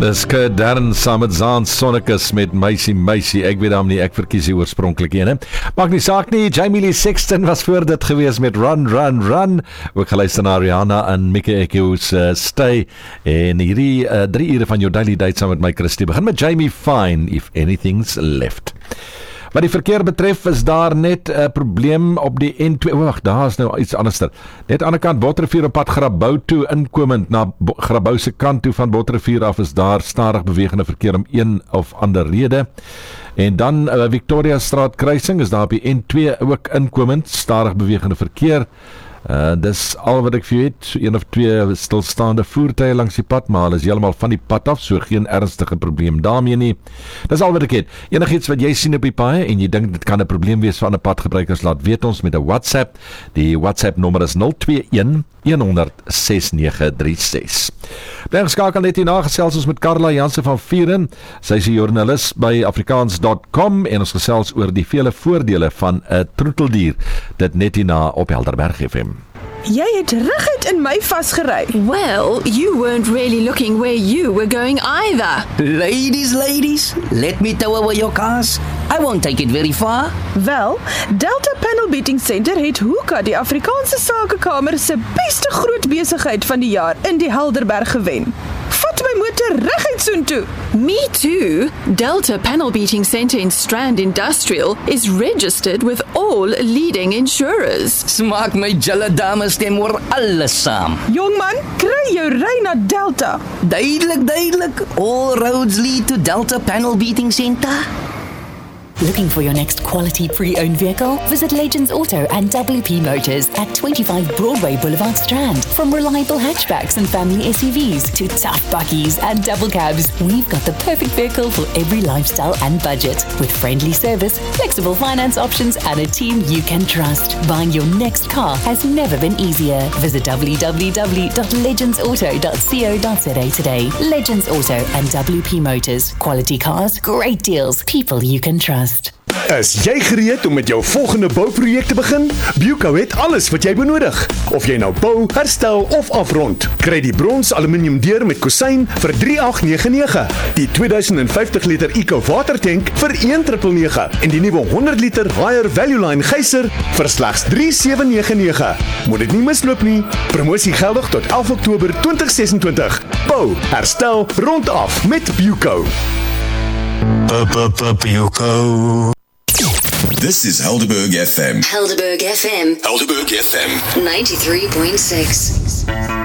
Dis Darren saam met Zaan Sonnekus met Meisie. Ek weet daarom nie, ek verkies die oorspronklik ene. Maak nie saak nie, Jamie Lee Sexton was voor dit gewees met Run. Ook geluister na Rihanna en Mickey Echo's Stay. En hierdie 3 ure van jou Daily Date saam met my Christie. Begin met Jamie Fine, If Anything's Left. Wat die verkeer betref is daar net 'n probleem op die N2. Wag, daar is nou iets anderster. Net aan die kant Botterivier op pad Grabouw toe inkomend na Grabouw se kant toe van Botterivier af is daar stadig bewegende verkeer om een of ander rede. En dan Victoria Straat kruising is daar op die N2 ook inkomend stadig bewegende verkeer. Dis al wat ek vir jou het, 1 of 2 stilstaande voertuie langs die pad, maar hulle is heeltemal van die pad af, so geen ernstige probleem daarmee nie. Dis al wat ek het. Enigiets wat jy sien op die paai en jy dink dit kan 'n probleem wees vir ander padgebruikers, laat weet ons met 'n WhatsApp. Die WhatsApp nommer is 021 100 6936. Dan skakel net hierna gesels ons met Carla Jansen van Vieren. Sy is 'n joernalis by Afrikaans.com en ons gesels oor die vele voordele van 'n troeteldier. Dit net hierna op Helderberg FM. Jy het reguit in my vasgery. Well, you weren't really looking where you were going either. Ladies, let me tow away your cars. I won't take it very far. Wel, Delta Panel Beating Center het Hoeka, die Afrikaanse Sakekamer se beste groot besigheid van die jaar in die Helderberg gewen. Vat my motor reguit soontoe. Me too. Delta Panel Beating Center in Strand Industrial is registered with all leading insurers. Smaak my julle dames stem oor alles saam. Jongman, kry jou ry na Delta. Duidelik. All roads lead to Delta Panel Beating Center. Looking for your next quality pre-owned vehicle? Visit Legends Auto and WP Motors at 25 Broadway Boulevard Strand. From reliable hatchbacks and family SUVs to tough buckies and double cabs, we've got the perfect vehicle for every lifestyle and budget. With friendly service, flexible finance options and a team you can trust. Buying your next car has never been easier. Visit www.legendsauto.co.za today. Legends Auto and WP Motors. Quality cars, great deals, people you can trust. Is jy gereed om met jou volgende bouprojek te begin? Buco het alles wat jy benodig. Of jy nou bou, herstel of afrond. Kry die brons aluminium deur met kusyn vir 3899. Die 2050 liter Eco watertank vir 1999 en die nuwe 100 liter Higher Value Line geyser vir slegs 3799. Moet dit nie misloop nie. Promosie geldig tot 11 Oktober 2026. Bou, herstel, rondaf met Buco. Buco. This is Helderberg FM. Helderberg FM. 93.6.